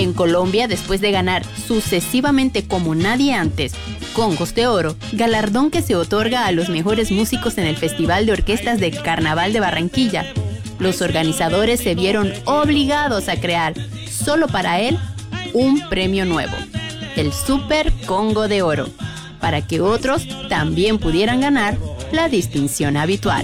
En Colombia, después de ganar sucesivamente como nadie antes, Congos de Oro, galardón que se otorga a los mejores músicos en el Festival de Orquestas del Carnaval de Barranquilla, los organizadores se vieron obligados a crear, solo para él, un premio nuevo, el Super Congo de Oro, para que otros también pudieran ganar la distinción habitual.